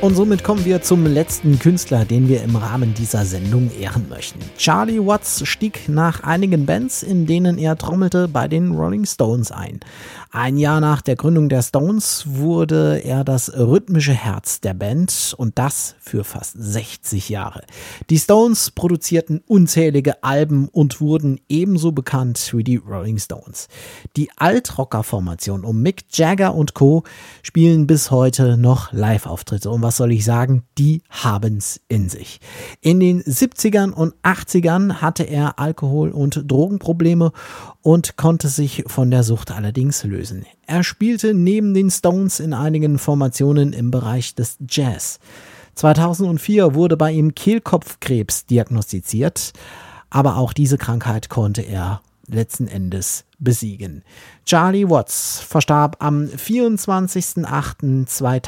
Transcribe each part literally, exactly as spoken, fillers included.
Und somit kommen wir zum letzten Künstler, den wir im Rahmen dieser Sendung ehren möchten. Charlie Watts stieg nach einigen Bands, in denen er trommelte, bei den Rolling Stones ein. Ein Jahr nach der Gründung der Stones wurde er das rhythmische Herz der Band und das für fast sechzig Jahre. Die Stones produzierten unzählige Alben und wurden ebenso bekannt wie die Rolling Stones. Die Altrocker-Formation um Mick Jagger und Co. spielen bis heute noch Live-Auftritte und was soll ich sagen, die haben's in sich. In den siebzigern und achtzigern hatte er Alkohol- und Drogenprobleme und konnte sich von der Sucht allerdings lösen. Er spielte neben den Stones in einigen Formationen im Bereich des Jazz. zweitausendvier wurde bei ihm Kehlkopfkrebs diagnostiziert, aber auch diese Krankheit konnte er letzten Endes besiegen. Charlie Watts verstarb am vierundzwanzigsten achten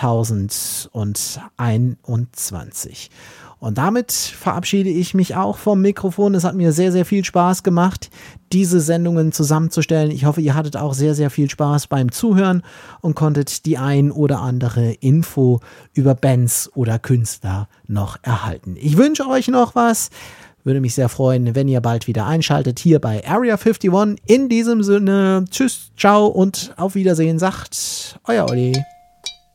zweitausendeinundzwanzig. Und damit verabschiede ich mich auch vom Mikrofon. Es hat mir sehr, sehr viel Spaß gemacht, diese Sendungen zusammenzustellen. Ich hoffe, ihr hattet auch sehr, sehr viel Spaß beim Zuhören und konntet die ein oder andere Info über Bands oder Künstler noch erhalten. Ich wünsche euch noch was. Würde mich sehr freuen, wenn ihr bald wieder einschaltet hier bei Area einundfünfzig. In diesem Sinne, tschüss, ciao und auf Wiedersehen, sagt euer Olli.